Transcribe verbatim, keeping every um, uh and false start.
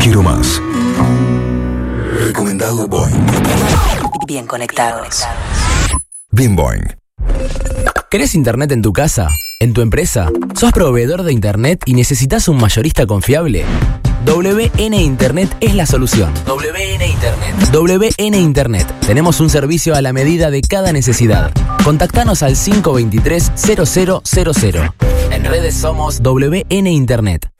Quiero más. Recomendado Boing. Bien conectados. Bien Boing. ¿Querés internet en tu casa? ¿En tu empresa? ¿Sos proveedor de internet y necesitas un mayorista confiable? W N Internet es la solución. W N Internet. W N Internet. Tenemos un servicio a la medida de cada necesidad. Contactanos al cinco dos tres, cero cero cero cero. En redes somos W N Internet.